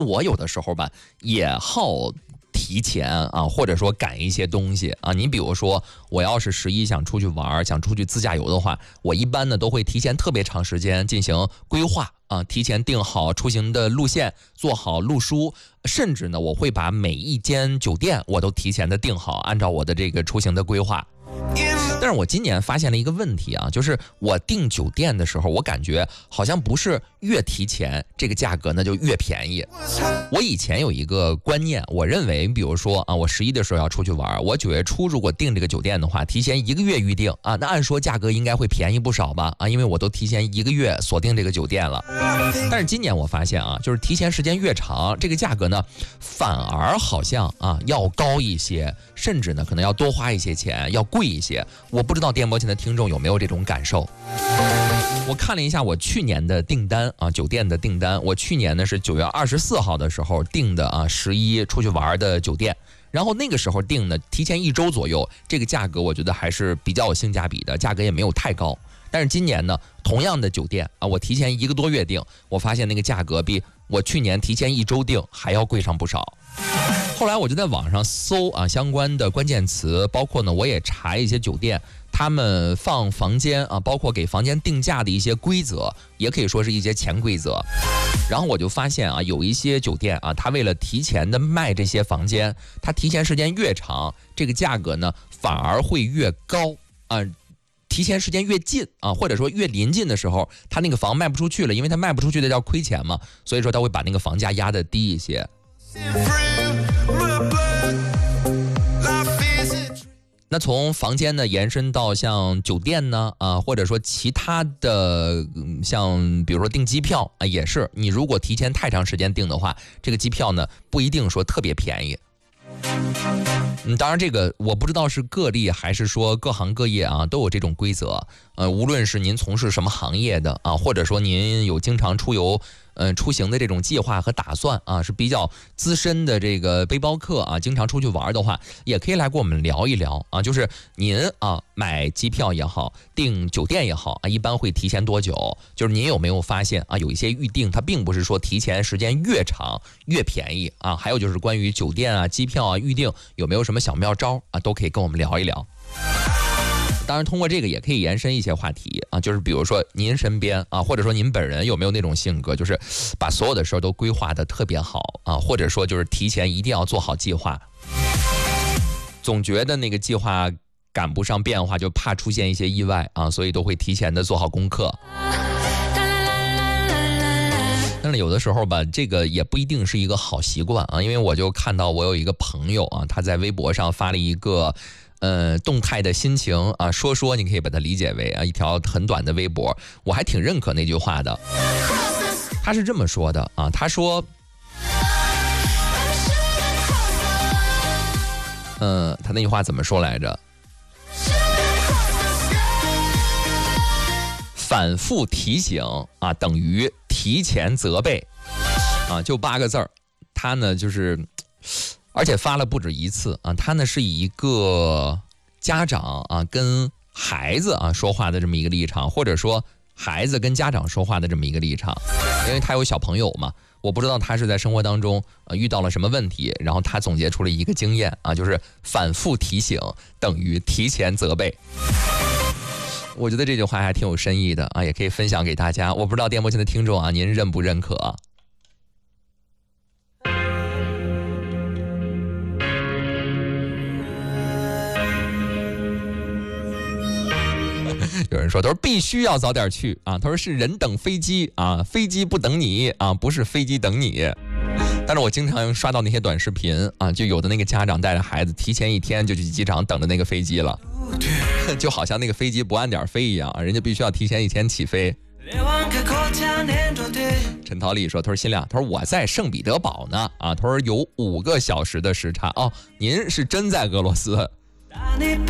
我有的时候吧也好提前啊，或者说赶一些东西啊。你比如说，我要是11想出去玩，想出去自驾游的话，我一般呢都会提前特别长时间进行规划啊，提前定好出行的路线，做好路书，甚至呢我会把每一间酒店我都提前的定好，按照我的这个出行的规划。但是我今年发现了一个问题啊，就是我订酒店的时候，我感觉好像不是越提前这个价格呢就越便宜。我以前有一个观念，我认为比如说啊，我11的时候要出去玩，我9月初如果订这个酒店的话，提前1个月预定啊，那按说价格应该会便宜不少吧啊，因为我都提前1个月锁定这个酒店了。但是今年我发现啊，就是提前时间越长，这个价格呢反而好像啊要高一些，甚至呢可能要多花一些钱，要贵一些。我不知道电波前的听众有没有这种感受。我看了一下我去年的订单啊，酒店的订单，我去年呢是9月24号的时候订的啊11出去玩的酒店，然后那个时候订呢提前1周左右，这个价格我觉得还是比较有性价比的，价格也没有太高。但是今年呢，同样的酒店啊，我提前1个多月订，我发现那个价格比我去年提前1周订还要贵上不少。后来我就在网上搜啊相关的关键词，包括呢我也查一些酒店他们放房间啊，包括给房间定价的一些规则，也可以说是一些潜规则。然后我就发现啊，有一些酒店啊，他为了提前的卖这些房间，他提前时间越长，这个价格呢反而会越高啊。提前时间越近啊，或者说越临近的时候，他那个房卖不出去了，因为他卖不出去的叫亏钱嘛，所以说他会把那个房价压得低一些。那从房间呢延伸到像酒店呢啊，或者说其他的像比如说订机票啊，也是你如果提前太长时间订的话，这个机票呢不一定说特别便宜。当然这个我不知道是个例还是说各行各业啊都有这种规则。无论是您从事什么行业的啊，或者说您有经常出游出行的这种计划和打算啊，是比较资深的这个背包客啊，经常出去玩的话，也可以来跟我们聊一聊啊。就是您啊买机票也好，订酒店也好啊，一般会提前多久？就是您有没有发现啊，有一些预定它并不是说提前时间越长越便宜啊？还有就是关于酒店啊、机票啊预定有没有什么小妙招啊，都可以跟我们聊一聊。当然通过这个也可以延伸一些话题啊，就是比如说您身边啊，或者说您本人有没有那种性格，就是把所有的事儿都规划得特别好啊，或者说就是提前一定要做好计划，总觉得那个计划赶不上变化，就怕出现一些意外啊，所以都会提前的做好功课。但是有的时候吧，这个也不一定是一个好习惯啊，因为我就看到我有一个朋友啊，他在微博上发了一个动态的心情啊，说你可以把它理解为啊一条很短的微博，我还挺认可那句话的。他是这么说的啊，他说，他那句话怎么说来着？反复提醒啊，等于提前责备啊，就8个字儿。他呢就是。而且发了不止一次啊，他呢是以一个家长啊跟孩子啊说话的这么一个立场，或者说孩子跟家长说话的这么一个立场，因为他有小朋友嘛，我不知道他是在生活当中遇到了什么问题，然后他总结出了一个经验啊，就是反复提醒等于提前责备。我觉得这句话还挺有深意的啊，也可以分享给大家。我不知道电波前的听众啊，您认不认可啊？有人说，他说必须要早点去啊，他说是人等飞机啊，飞机不等你啊，不是飞机等你。但是我经常刷到那些短视频啊，就有的那个家长带着孩子提前1天就去机场等着那个飞机了，就好像那个飞机不按点飞一样，人家必须要提前1天起飞。陈涛丽说，他说新亮，他说我在圣彼得堡呢啊，他说有5个小时的时差哦，您是真在俄罗斯。